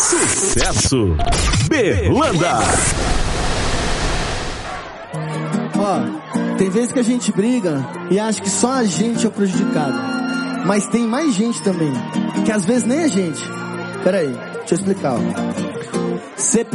Sucesso Berlanda. Ó, tem vezes que a gente briga e acha que só a gente é o prejudicado. Mas tem mais gente também, que às vezes nem a gente. Peraí, deixa eu explicar, ó.